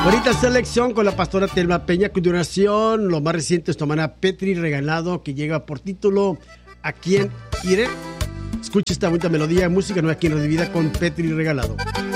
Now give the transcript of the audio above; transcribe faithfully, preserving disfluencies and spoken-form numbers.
Bonita selección con la pastora Telma Peña. A continuación, lo más reciente es tu hermana Petri Regalado, que llega por título ¿A quién iré? Escucha esta bonita melodía, música nueva aquí en Radio Vida con Petri Regalado.